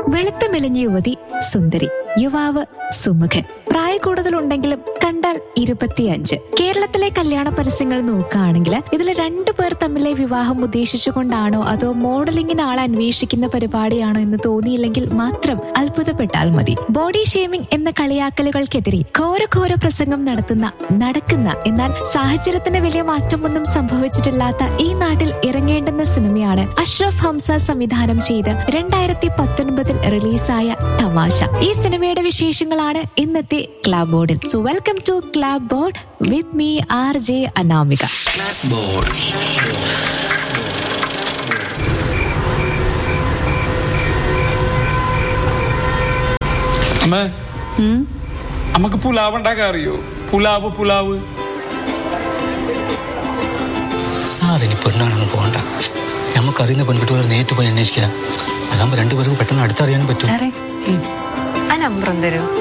വെളുത്ത മെലിഞ്ഞ യുവതി സുന്ദരി, യുവാവ് സുമുഖൻ. പ്രായക്കൂടുതലുണ്ടെങ്കിലും കണ്ടാൽ 25. കേരളത്തിലെ കല്യാണ പരസ്യങ്ങൾ നോക്കുകയാണെങ്കിൽ ഇതിൽ 2 പേർ തമ്മിലെ വിവാഹം ഉദ്ദേശിച്ചുകൊണ്ടാണോ അതോ മോഡലിംഗിന് ആളെ അന്വേഷിക്കുന്ന പരിപാടിയാണോ എന്ന് തോന്നിയില്ലെങ്കിൽ മാത്രം അത്ഭുതപ്പെട്ടാൽ മതി. ബോഡി ഷേമിംഗ് എന്ന കളിയാക്കലുകൾക്കെതിരെ ഘോര പ്രസംഗം നടക്കുന്ന എന്നാൽ സാഹചര്യത്തിന് വലിയ മാറ്റമൊന്നും സംഭവിച്ചിട്ടില്ലാത്ത ഈ നാട്ടിൽ ഇറങ്ങേണ്ടുന്ന സിനിമയാണ് അഷ്റഫ് ഹംസ സംവിധാനം ചെയ്ത് 2019 റിലീസായ തമാശ. ഈ സിനിമയുടെ വിശേഷങ്ങളാണ് ഇന്നത്തെ ക്ലാബ് ബോർഡിൽ. So welcome to ക്ലാബ് board with me RJ Anamika. നമുക്ക് പുലാവ് ഉണ്ടാക്കാൻ അറിയോ? പുലാവ് സാറിനി പെണ്ണാണെന്ന് പോകണ്ട. നമുക്കറിയുന്ന പെൺകുട്ടികൾ നേരിട്ട് പോയി അന്വേഷിക്കാം. അതാകുമ്പോ 2 പേർക്ക് പെട്ടെന്ന് അടുത്തറിയാനും പറ്റും. ആ നമ്പർ തരൂ.